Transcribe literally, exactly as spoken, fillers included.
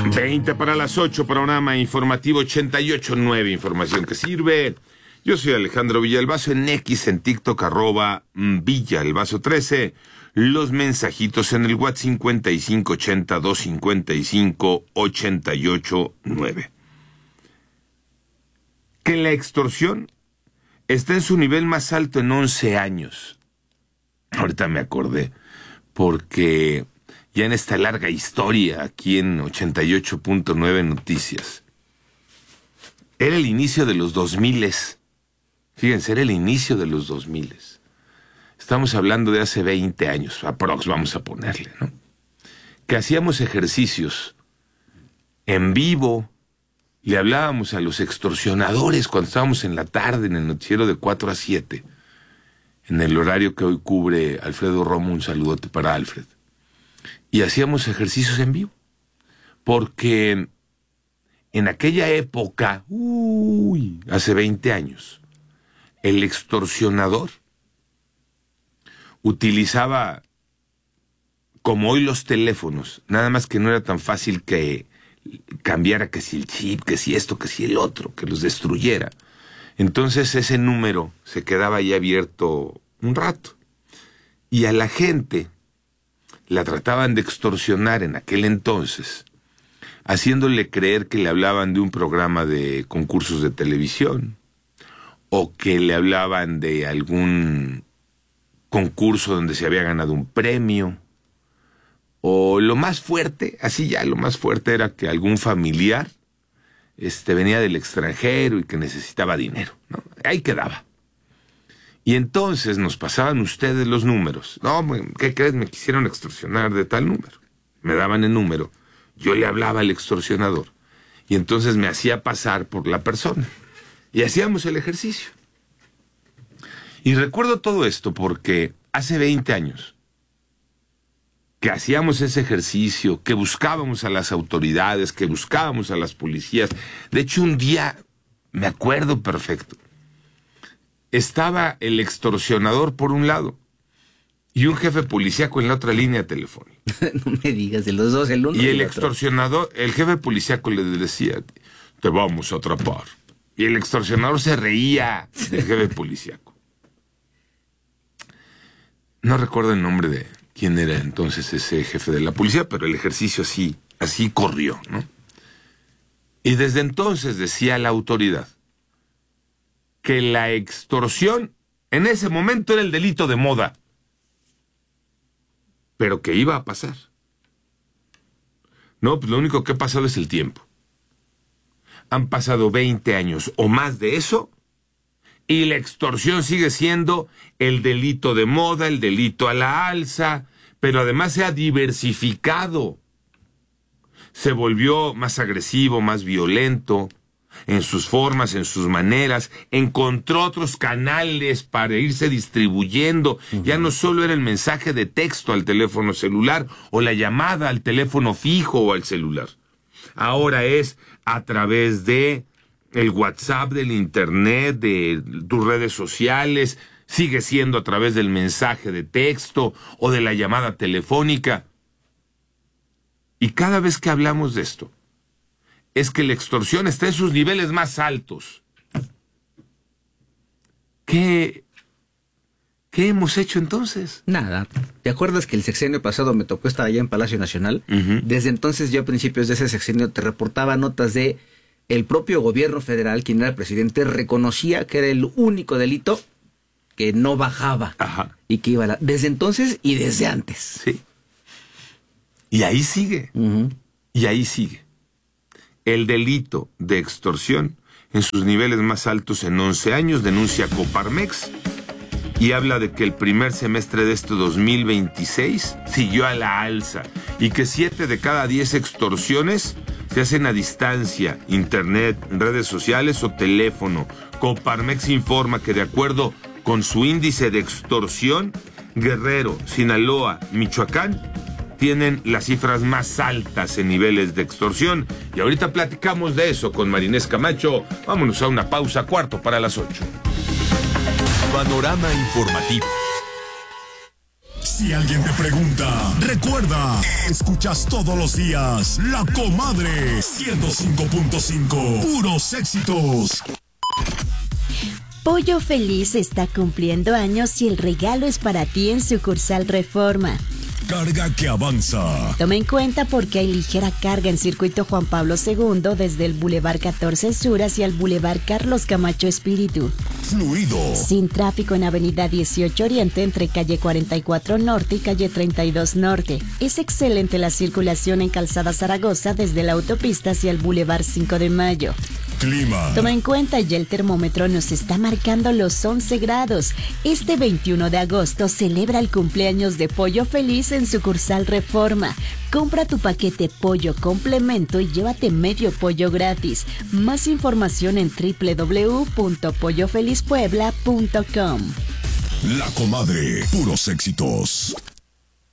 veinte para las ocho, programa informativo ochenta y ocho punto nueve, información que sirve. Yo soy Alejandro Villalbazo, en X, en TikTok, arroba Villalbazo trece. Los mensajitos en el WhatsApp cincuenta y cinco ochenta, doscientos cincuenta y cinco, ochenta y ocho nueve. Que la extorsión está en su nivel más alto en once años. Ahorita me acordé, porque ya en esta larga historia aquí en ochenta y ocho punto nueve Noticias, era el inicio de los dos miles. Fíjense, era el inicio de los dos miles. Estamos hablando de hace veinte años, aprox, vamos a ponerle, ¿no? Que hacíamos ejercicios en vivo, le hablábamos a los extorsionadores cuando estábamos en la tarde en el noticiero de cuatro a siete, en el horario que hoy cubre Alfredo Romo, un saludote para Alfred. Y hacíamos ejercicios en vivo, porque en aquella época, uy, hace veinte años, el extorsionador utilizaba, como hoy los teléfonos, nada más que no era tan fácil que cambiara que si el chip, que si esto, que si el otro, que los destruyera. Entonces ese número se quedaba ahí abierto un rato. Y a la gente la trataban de extorsionar en aquel entonces, haciéndole creer que le hablaban de un programa de concursos de televisión, o que le hablaban de algún concurso donde se había ganado un premio, o lo más fuerte, así ya lo más fuerte era que algún familiar este, venía del extranjero y que necesitaba dinero, ¿no? Ahí quedaba. Y entonces nos pasaban ustedes los números. No, ¿qué crees? Me quisieron extorsionar de tal número. Me daban el número. Yo le hablaba al extorsionador. Y entonces me hacía pasar por la persona. Y hacíamos el ejercicio. Y recuerdo todo esto porque hace veinte años que hacíamos ese ejercicio, que buscábamos a las autoridades, que buscábamos a las policías. De hecho, un día, me acuerdo perfecto, estaba el extorsionador por un lado y un jefe policíaco en la otra línea telefónica. No me digas, de los dos, el uno y, y el el extorsionador, otro. El jefe policíaco le decía, te vamos a atrapar. Y el extorsionador se reía del jefe policíaco. No recuerdo el nombre de quién era entonces ese jefe de la policía, pero el ejercicio así, así corrió, ¿no? Y desde entonces decía la autoridad que la extorsión en ese momento era el delito de moda, pero que iba a pasar. No, pues lo único que ha pasado es el tiempo. Han pasado veinte años o más de eso, y la extorsión sigue siendo el delito de moda, el delito a la alza, pero además se ha diversificado. Se volvió más agresivo, más violento en sus formas, en sus maneras, encontró otros canales para irse distribuyendo. Uh-huh. Ya no solo era el mensaje de texto al teléfono celular o la llamada al teléfono fijo o al celular. Ahora es a través de el WhatsApp, del internet, de tus redes sociales, sigue siendo a través del mensaje de texto o de la llamada telefónica. Y cada vez que hablamos de esto, es que la extorsión está en sus niveles más altos. ¿Qué, qué hemos hecho entonces? Nada. ¿Te acuerdas que el sexenio pasado me tocó estar allá en Palacio Nacional? Uh-huh. Desde entonces yo a principios de ese sexenio te reportaba notas de el propio gobierno federal, quien era el presidente, reconocía que era el único delito que no bajaba. Ajá. Y que iba a la... Desde entonces y desde antes. Sí. Y ahí sigue. Uh-huh. Y ahí sigue. El delito de extorsión en sus niveles más altos en once años, denuncia Coparmex, y habla de que el primer semestre de este dos mil veintiséis siguió a la alza y que siete de cada diez extorsiones se hacen a distancia, internet, redes sociales o teléfono. Coparmex informa que de acuerdo con su índice de extorsión, Guerrero, Sinaloa, Michoacán tienen las cifras más altas en niveles de extorsión. Y ahorita platicamos de eso con Marinés Camacho. Vámonos a una pausa, cuarto para las ocho. Panorama informativo. Si alguien te pregunta, recuerda, escuchas todos los días La Comadre ciento cinco punto cinco, puros éxitos. Pollo Feliz está cumpliendo años y el regalo es para ti en sucursal Reforma. Carga que avanza. Toma en cuenta porque hay ligera carga en circuito Juan Pablo segundo desde el Boulevard catorce Sur hacia el Boulevard Carlos Camacho Espíritu. Fluido. Sin tráfico en Avenida dieciocho Oriente entre calle cuarenta y cuatro Norte y calle treinta y dos Norte. Es excelente la circulación en Calzada Zaragoza desde la autopista hacia el Boulevard cinco de Mayo. Clima. Toma en cuenta, ya el termómetro nos está marcando los once grados. Este veintiuno de agosto celebra el cumpleaños de Pollo Feliz en sucursal Reforma. Compra tu paquete pollo complemento y llévate medio pollo gratis. Más información en doble u doble u doble u punto pollo feliz puebla punto com. La Comadre, puros éxitos.